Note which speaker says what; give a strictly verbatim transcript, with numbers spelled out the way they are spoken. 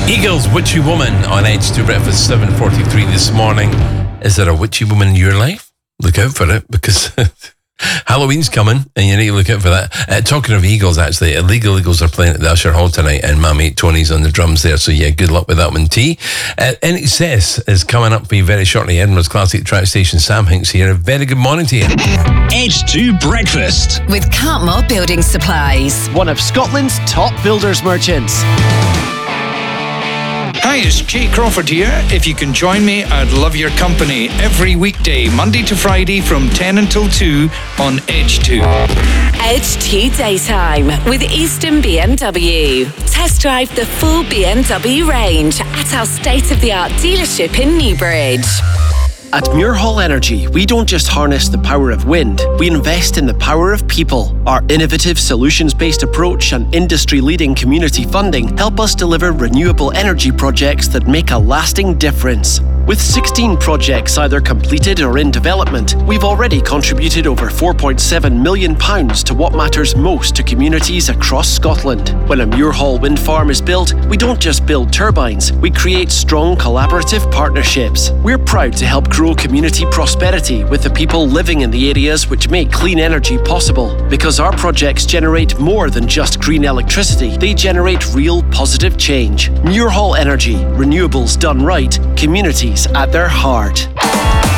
Speaker 1: Eagles, Witchy Woman on Edge two Breakfast, seven forty-three this morning. Is there a witchy woman in your life? Look out for it, because Halloween's coming and you need to look out for that. Uh, talking of Eagles, actually, Illegal Eagles are playing at the Usher Hall tonight, and my mate Tony's on the drums there, so yeah, good luck with that one, T. Uh, N X S is coming up for you very shortly. Edinburgh's Classic Track Station, Sam Hinks here. A very good morning to you.
Speaker 2: Edge two Breakfast
Speaker 3: with Cartmore Building Supplies,
Speaker 4: one of Scotland's top builders merchants.
Speaker 5: Hi, it's Jay Crawford here. If you can join me, I'd love your company every weekday, Monday to Friday from ten until two on Edge two.
Speaker 3: Edge two Daytime with Easton B M W. Test drive the full B M W range at our state-of-the-art dealership in Newbridge.
Speaker 4: At Muirhall Energy, we don't just harness the power of wind, we invest in the power of people. Our innovative solutions-based approach and industry-leading community funding help us deliver renewable energy projects that make a lasting difference. With sixteen projects either completed or in development, we've already contributed over four point seven million pounds to what matters most to communities across Scotland. When a Muirhall wind farm is built, we don't just build turbines, we create strong collaborative partnerships. We're proud to help grow community prosperity with the people living in the areas which make clean energy possible. Because our projects generate more than just green electricity, they generate real positive change. Muirhall Energy, renewables done right, communities at their heart.